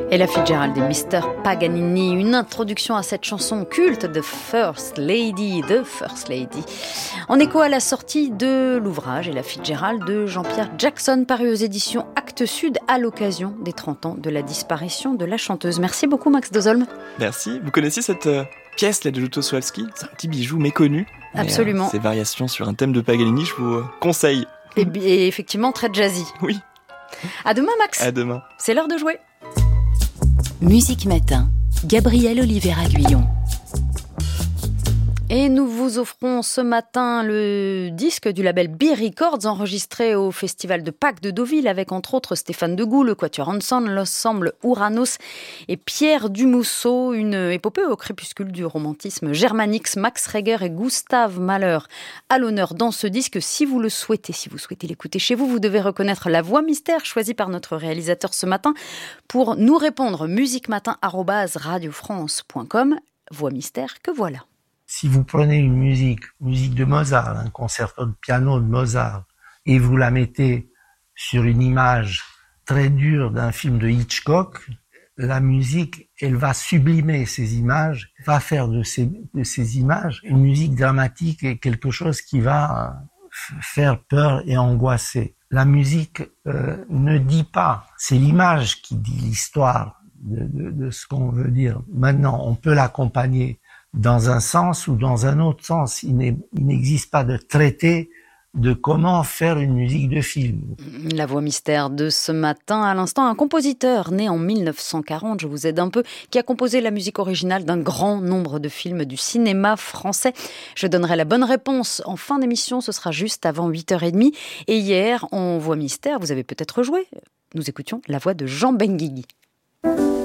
Ella Fitzgerald et Mr. Paganini, une introduction à cette chanson culte The First Lady, en écho à la sortie de l'ouvrage Ella Fitzgerald de Jean-Pierre Jackson, paru aux éditions Actes Sud à l'occasion des 30 ans de la disparition de la chanteuse. Merci beaucoup Max Dozolm. Merci. Vous connaissez cette pièce là de Lutosławski ? C'est un petit bijou méconnu. Absolument. Ces variations sur un thème de Paganini, je vous conseille. Et effectivement très jazzy. Oui. À demain Max. À demain. C'est l'heure de jouer. Musique Matin, Gabriel Oliveira-Guillon. Et nous vous offrons ce matin le disque du label Beer Records, enregistré au Festival de Pâques de Deauville, avec entre autres Stéphane Degout, le Quatuor Hanson, l'ensemble Ouranos et Pierre Dumousseau, une épopée au crépuscule du romantisme germanique. Max Reger et Gustave Mahler à l'honneur dans ce disque. Si vous le souhaitez, si vous souhaitez l'écouter chez vous, vous devez reconnaître la voix mystère choisie par notre réalisateur ce matin pour nous répondre musiquematin@radiofrance.com. Voix mystère que voilà. Si vous prenez une musique de Mozart, un concerto de piano de Mozart, et vous la mettez sur une image très dure d'un film de Hitchcock, la musique, elle va sublimer ces images, va faire de ces images une musique dramatique et quelque chose qui va faire peur et angoisser. La musique ne dit pas, c'est l'image qui dit l'histoire de ce qu'on veut dire. Maintenant, on peut l'accompagner dans un sens ou dans un autre sens. Il n'existe pas de traité de comment faire une musique de film. La voix mystère de ce matin, à l'instant, un compositeur né en 1940, je vous aide un peu, qui a composé la musique originale d'un grand nombre de films du cinéma français. Je donnerai la bonne réponse en fin d'émission, ce sera juste avant 8h30. Et hier, en voix mystère, vous avez peut-être joué, nous écoutions la voix de Jean Benguigui.